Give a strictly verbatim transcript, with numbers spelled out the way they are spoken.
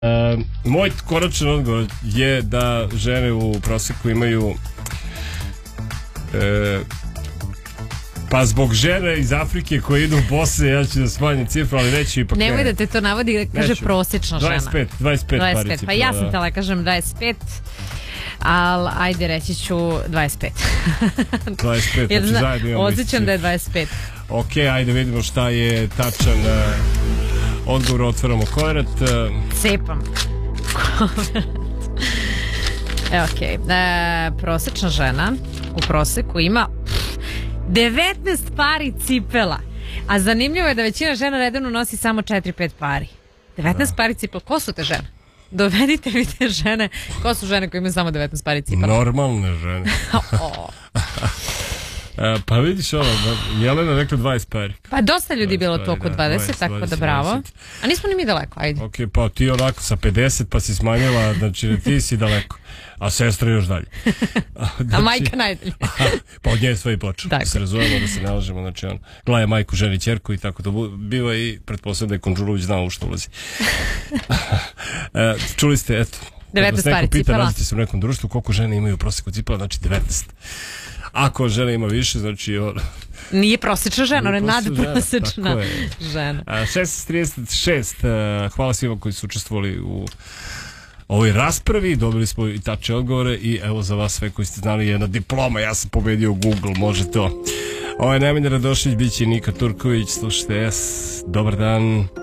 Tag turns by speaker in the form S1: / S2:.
S1: Uh, moj konačan odgovor je da žene u proseku imaju uh, pa zbog žene iz Afrike koje idu bose, ja ću da smanjim cifru, ali neću ipak.
S2: Nemoj da te to navodi, da kaže neću. Prosječna žena.
S1: dvadeset pet, dvadeset pet,
S2: dvadeset pet
S1: pari cifra,
S2: pa ja sam
S1: da.
S2: tela kažem dvadeset pet, ali ajde reći ću dvadeset pet.
S1: dvadeset pet, znači zajedno imamo.
S2: Osjećam da je dvadeset pet.
S1: Ok, ajde vidimo šta je tačan uh, odgovor, otvaramo koverat. Uh,
S2: Cepam koverat. E, ok, e, prosječna žena u proseku ima devetnaest pari cipela, a zanimljivo je da većina žena redovno nosi samo četiri pet pari. devetnaest da. Pari cipela, ko su te žene? Dovedite mi te žene, ko su žene koje imaju samo devetnaest pari cipela?
S1: Normalne žene.
S2: Oh.
S1: Uh, pa vidiš ovo, Jelena rekla dvadeset pari.
S2: Pa dosta ljudi bilo to oko dvadeset, tako da bravo. A nismo ni mi daleko, ajde.
S1: Ok, pa ti onako sa pedeset pa si smanjila, znači ti si daleko, a sestra još dalje.
S2: Znači, a majka najdalje.
S1: Pa od nje sve i počeo, da se razumemo, da se ne lažemo, znači on glaje majku, ženi, ćerku i tako to biva i pretpostavljam da je Konđulović znao u što ulazi. uh, čuli ste, eto,
S2: devetnaest pari cipela.
S1: Nađete se u nekom društvu, koliko žene imaju u proseku cipela, znači devetnaest. Ako žena ima više, znači on...
S2: Nije prosječna žena, ona je nadprosječna žena.
S1: šesnaest trideset šest, hvala svima koji su učestvovali u ovoj raspravi, dobili smo i tačne odgovore i evo za vas sve koji ste znali jedna diploma, ja sam pobedio Google, može to. Ovo je Nemanja Radošević, bit će Nika Turković, slušajte S, dobar dan.